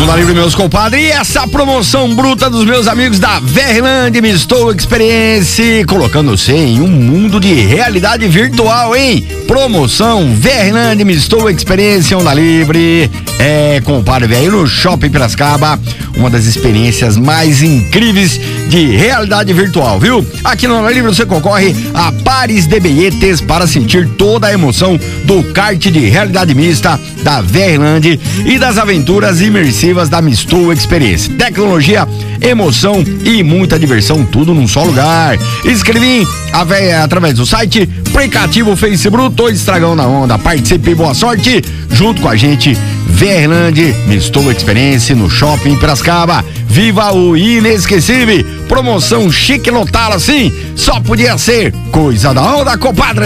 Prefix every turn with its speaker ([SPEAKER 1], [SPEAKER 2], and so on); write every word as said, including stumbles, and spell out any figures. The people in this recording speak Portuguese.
[SPEAKER 1] Onda Livre, meus compadres, e essa promoção bruta dos meus amigos da Verland Misto Experience, colocando você em um mundo de realidade virtual, hein? Promoção Verland Misto Experience Onda Livre, é, compadre, velho, no Shopping Piracicaba, uma das experiências mais incríveis de realidade virtual, viu? Aqui no Onda Livre você concorre a pares de bilhetes para sentir toda a emoção do kart de realidade mista da Verland e das aventuras imersivas da Misto Experience. Tecnologia, emoção e muita diversão, tudo num só lugar. Inscrevi através do site, aplicativo Facebook, tô estragão na onda. Participe e boa sorte junto com a gente. Verland Misto Experience no Shopping Piracicaba. Viva o inesquecível! Promoção chique lotada assim, só podia ser coisa da onda, compadre!